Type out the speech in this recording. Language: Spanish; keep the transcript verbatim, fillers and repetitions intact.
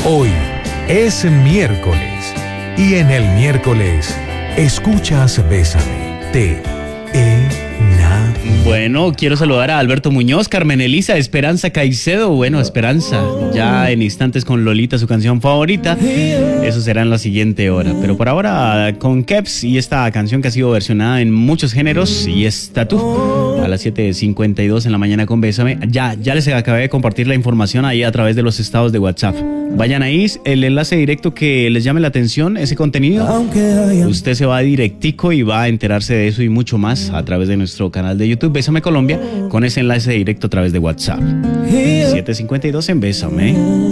Hoy es miércoles y en el miércoles escuchas Bésame, Te, E, Na. Bueno, quiero saludar a Alberto Muñoz, Carmen Elisa, Esperanza Caicedo. Bueno, Esperanza, ya en instantes con Lolita, su canción favorita. Eso será en la siguiente hora. Pero por ahora, con Keps y esta canción que ha sido versionada en muchos géneros, y está tú, a las siete cincuenta y dos en la mañana con Bésame. Ya, ya les acabé de compartir la información ahí a través de los estados de WhatsApp. Vayan ahí, el enlace directo que les llame la atención, ese contenido. Usted se va directico y va a enterarse de eso y mucho más a través de nuestro canal de YouTube Bésame Colombia, con ese enlace directo a través de WhatsApp. siete cincuenta y dos en Bésame.